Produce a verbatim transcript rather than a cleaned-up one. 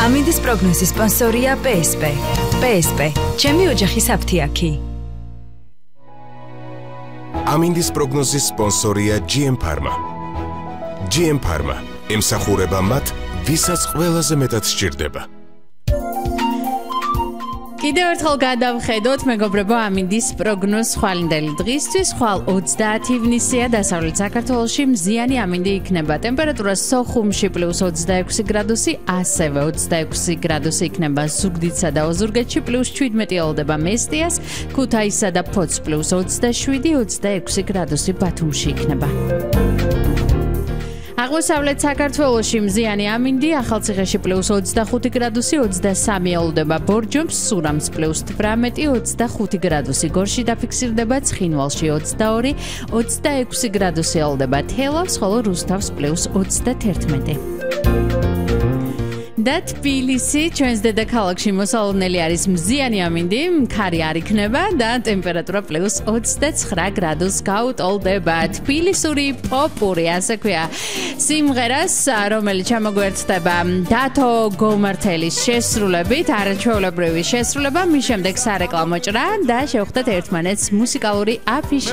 ამინდის პროგნოზის სპონსორია პე ეს პე. პე ეს პე, ჩემი ოჯახის აფთიაქი. ამინდის პროგნოზის სპონსორია ჯი ემ Pharma. ჯი ემ Pharma ემსახურება მათ, ვისაც ყველაზე მეტად სჭირდება. კიდევ ერთხელ გადავხედოთ მეგობრებო ამინდის პროგნოზს ხვალინდელი დღისთვის. ხვალ ოცდაათი ივნისია, დასავლეთ საქართველოში მზიანი ამინდი იქნება. ტემპერატურა სოხუმში პლუს ოცდაექვსი გრადუსი, ასევე ოცდაექვსი გრადუსი იქნება ზუგდიდსა და ოზურგეთში, პლუს შვიდმეტი ელოდება მესტიას, ქუთაისსა და ფოთს პლუს ოცდაშვიდი, ოცდაექვსი გრადუსი ბათუმში იქნება. აღმოსავლეთ საქართველოში მზიანი ამინდი, ახალციხეში პლუს ოცდახუთი გრადუსი, ოცდასამი ელოდება ბორჯომს, სურამს პლუს თვრამეტი, ოცდახუთი გრადუსი, გორში დაფიქსირდება, ცხინვალში ოცდაორი, ოცდაექვსი გრადუსი ელოდება თელავს, ხოლო რუსთავს პლუს ოცდათერთმეტი. და თბილისი ჩვენს დედაქალაქში მოსალოდნელი არის მზიანი ამინდი, ქარი არ იქნება და ტემპერატურა პლუს ოცდაცხრა გრადუსს გაუტოლდება. თბილისური პოპური, ასე ქვია, სიმღერას, რომელიც ჩამოგვერთდება დათო გომართელის შესრულებით, არაჩვეულებრივი შესრულება, მის შემდეგ სარეკლამო ჭრა და შევხვდეთ ერთმანეთს მუსიკალური აფიში.